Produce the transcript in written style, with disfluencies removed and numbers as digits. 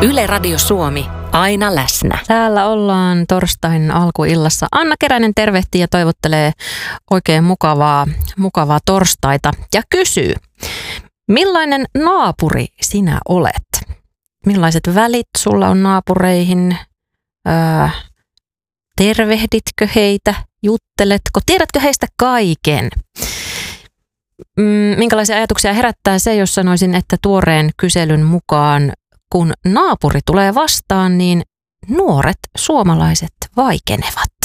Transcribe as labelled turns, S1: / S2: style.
S1: Yle Radio Suomi, aina läsnä.
S2: Täällä ollaan torstain alkuillassa. Anna Keränen tervehtii ja toivottelee oikein mukavaa torstaita ja kysyy, millainen naapuri sinä olet? Millaiset välit sulla on naapureihin? Tervehditkö heitä? Jutteletko? Tiedätkö heistä kaiken? Minkälaisia ajatuksia herättää se, jos sanoisin, että tuoreen kyselyn mukaan kun naapuri tulee vastaan, niin nuoret suomalaiset vaikenevat.